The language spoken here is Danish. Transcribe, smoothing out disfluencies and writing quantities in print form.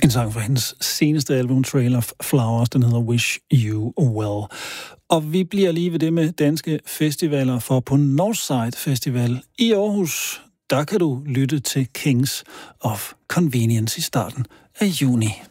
En sang fra hendes seneste album, Trail of Flowers, den hedder Wish You Well. Og vi bliver lige ved det med danske festivaler, for på Northside Festival i Aarhus, der kan du lytte til Kings of Convenience i starten af juni.